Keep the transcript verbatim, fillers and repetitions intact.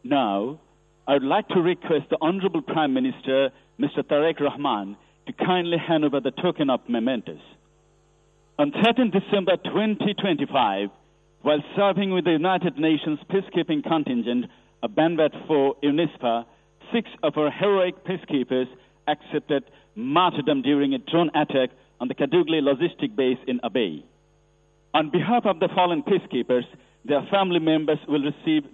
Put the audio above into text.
Now, I would like to request the Honorable Prime Minister, Mister Tariq Rahman, to kindly hand over the token of mementos. On thirteenth December twenty twenty-five, while serving with the United Nations peacekeeping contingent of Banbat four UNISPA, six of our heroic peacekeepers accepted martyrdom during a drone attack on the Kadugli logistic base in Abyei. On behalf of the fallen peacekeepers, their family members will receive